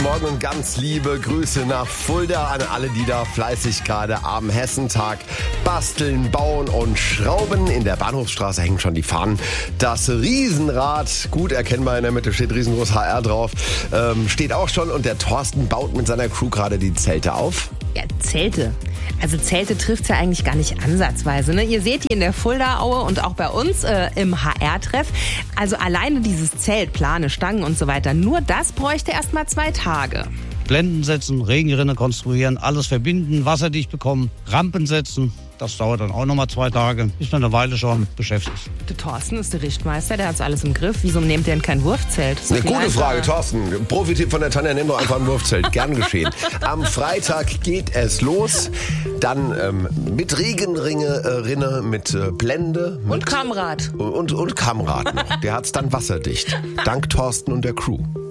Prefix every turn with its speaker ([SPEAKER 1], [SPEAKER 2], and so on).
[SPEAKER 1] guten Morgen und ganz liebe Grüße nach Fulda an alle, die da fleißig gerade am Hessentag basteln, bauen und schrauben. In der Bahnhofsstraße hängen schon die Fahnen. Das Riesenrad, gut erkennbar in der Mitte, steht riesengroß HR drauf, steht auch schon. Und der Thorsten baut mit seiner Crew gerade die Zelte auf.
[SPEAKER 2] Ja, Zelte. Also Zelte trifft's ja eigentlich gar nicht ansatzweise. Ne? Ihr seht die in der Fulda-Aue und auch bei uns im HR-Treff. Also alleine dieses Zelt, Plane, Stangen und so weiter, nur das bräuchte erst mal 2 Tage.
[SPEAKER 3] Blenden setzen, Regenrinne konstruieren, alles verbinden, wasserdicht bekommen, Rampen setzen. Das dauert dann auch nochmal 2 Tage. Ist man eine Weile schon beschäftigt.
[SPEAKER 2] Der Thorsten ist der Richtmeister, der hat's alles im Griff. Wieso nehmt ihr denn kein Wurfzelt?
[SPEAKER 1] Eine gute Frage, Thorsten. Profitipp von der Tanja, nimm doch einfach ein Wurfzelt. Gern geschehen. Am Freitag geht es los. Dann mit Regenrinne, mit Blende.
[SPEAKER 2] Und Kammrad.
[SPEAKER 1] Und Kammrad noch. Der hat's dann wasserdicht. Dank Thorsten und der Crew.